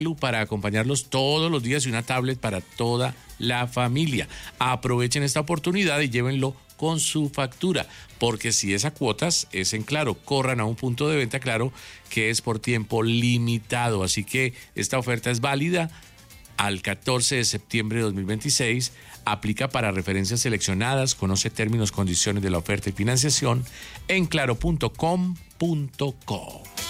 para acompañarlos todos los días y una tablet para toda la familia. Aprovechen esta oportunidad y llévenlo con su factura, porque si es a cuotas, es en Claro. Corran a un punto de venta Claro que es por tiempo limitado. Así que esta oferta es válida al 14 de septiembre de 2026. Aplica para referencias seleccionadas. Conoce términos, condiciones de la oferta y financiación en claro.com.co.